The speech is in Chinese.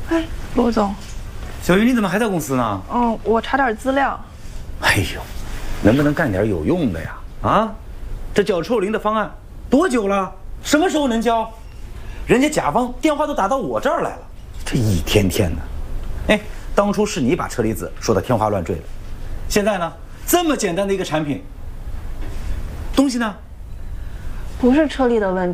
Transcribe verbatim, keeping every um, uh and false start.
哎，罗总， 小鱼，你怎么还在公司呢？ 嗯，我查点资料。 哎呦，能不能干点有用的呀？啊，这脚臭零的方案多久了？什么时候能交？人家甲方电话都打到我这儿来了，这一天天的。哎，当初是你把车厘子说的天花乱坠的，现在呢，这么简单的一个产品，东西呢？ 不是车厘的问题。